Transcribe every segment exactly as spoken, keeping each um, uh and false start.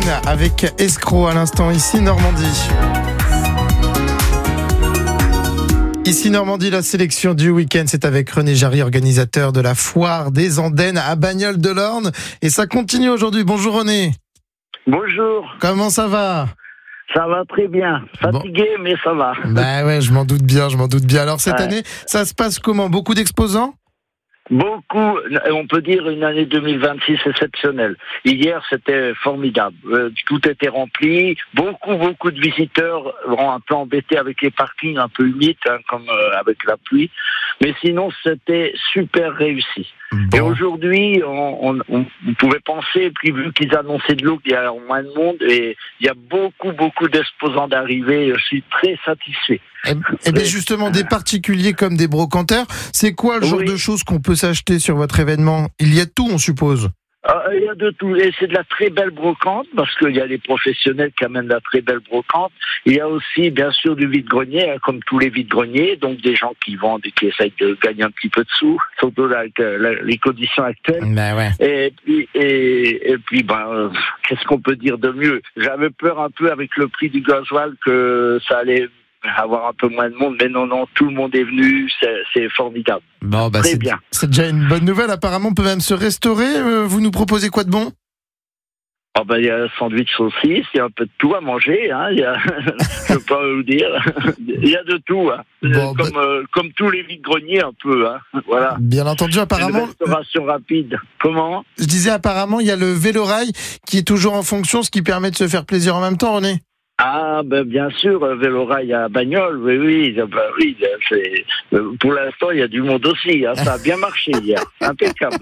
avec Escroc à l'instant ici Normandie. Ici Normandie, la sélection du week-end, c'est avec René Jarry, organisateur de la foire des Andennes à Bagnoles-de-l'Orne. Et ça continue aujourd'hui. Bonjour René. Bonjour. Comment ça va ? Ça va très bien. Fatigué, bon. Mais ça va. Bah ouais, je m'en doute bien, je m'en doute bien. Alors cette ouais. année, ça se passe comment ? Beaucoup d'exposants ? Beaucoup, on peut dire une année deux mille vingt-six exceptionnelle. Hier, c'était formidable. Euh, tout était rempli. Beaucoup, beaucoup de visiteurs ont un peu embêtés avec les parkings un peu humides, hein, comme euh, avec la pluie. Mais sinon, c'était super réussi. Bon. Et aujourd'hui, on, on, on pouvait penser, puis vu qu'ils annonçaient de l'eau, qu'il y a moins de monde, et il y a beaucoup, beaucoup d'exposants d'arrivée. Je suis très satisfait. Et, et bien justement, des particuliers comme des brocanteurs, c'est quoi le genre oui. de choses qu'on peut s'acheter sur votre événement ? Il y a de tout, on suppose. Ah, il y a de tout, et c'est de la très belle brocante, parce qu'il y a les professionnels qui amènent de la très belle brocante. Il y a aussi, bien sûr, du vide-grenier, hein, comme tous les vide-greniers, donc des gens qui vendent et qui essayent de gagner un petit peu de sous, surtout avec euh, les conditions actuelles. Ben ouais. Et puis, et, et puis, ben, euh, qu'est-ce qu'on peut dire de mieux ? J'avais peur un peu avec le prix du gasoil que ça allait avoir un peu moins de monde, mais non, non, tout le monde est venu, c'est, c'est formidable. Bon, bah Très c'est, bien. C'est déjà une bonne nouvelle, apparemment on peut même se restaurer, euh, vous nous proposez quoi de bon ? Oh ben, il y a un sandwich saucisse, il y a un peu de tout à manger, hein, il y a, je peux pas vous dire, il y a de tout, hein. Bon, comme, bah... euh, comme tous les vides-greniers un peu, hein, voilà. Bien entendu, apparemment... Une restauration rapide. Comment ? Je disais apparemment, il y a le vélo-rail qui est toujours en fonction, ce qui permet de se faire plaisir en même temps, René. Ah ben bien sûr, Vélorail à Bagnoles, oui oui, ben, oui c'est, pour l'instant il y a du monde aussi, hein, ça a bien marché hier, impeccable.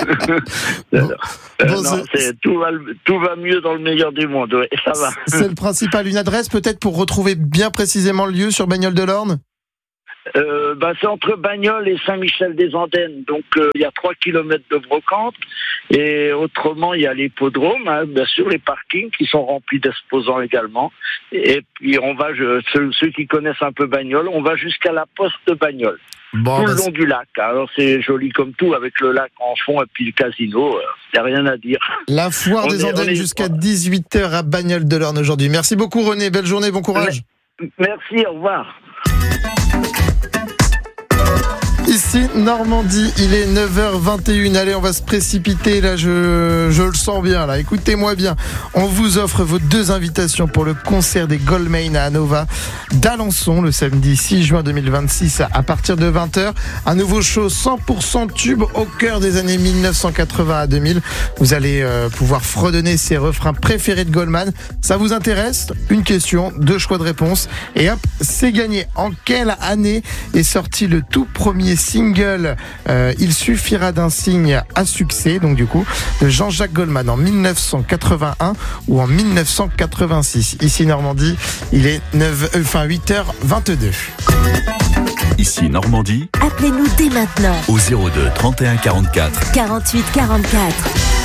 Bon, euh, bon, non, c'est... C'est, tout, va, tout va mieux dans le meilleur des mondes, ouais, ça va. C'est le principal, une adresse peut-être pour retrouver bien précisément le lieu sur Bagnoles-de-l'Orne ? Euh, bah, c'est entre Bagnoles et Saint-Michel-des-Andennes, donc euh, il y a trois kilomètres de brocante, et autrement il y a l'hippodrome, hein, bien sûr les parkings qui sont remplis d'exposants également, et puis on va, je, ceux, ceux qui connaissent un peu Bagnoles, on va jusqu'à la poste de Bagnoles, bon, tout bah le long c'est... du lac. Alors c'est joli comme tout, avec le lac en fond et puis le casino, il euh, n'y a rien à dire. La foire on des est, Andennes est... jusqu'à dix-huit heures à Bagnoles-de-l'Orne aujourd'hui. Merci beaucoup René, belle journée, bon courage. Merci, au revoir. Ici, Normandie, il est neuf heures vingt et une. Allez, on va se précipiter, là, je, je le sens bien, là. Écoutez-moi bien. On vous offre vos deux invitations pour le concert des Goldmain à Hanovre d'Alençon, le samedi six juin deux mille vingt-six, à partir de vingt heures. Un nouveau show cent pour cent tube au cœur des années mille neuf cent quatre-vingts à deux mille. Vous allez euh, pouvoir fredonner ces refrains préférés de Goldman. Ça vous intéresse ? Une question, deux choix de réponse. Et hop, c'est gagné. En quelle année est sorti le tout premier single euh, Il suffira d'un signe à succès, donc du coup, de Jean-Jacques Goldman, en mille neuf cent quatre-vingt-un ou en mille neuf cent quatre-vingt-six. Ici Normandie, il est neuf, euh, enfin huit heures vingt-deux. Ici Normandie. Appelez-nous dès maintenant au zéro deux trente et un quarante-quatre quarante-huit quarante-quatre.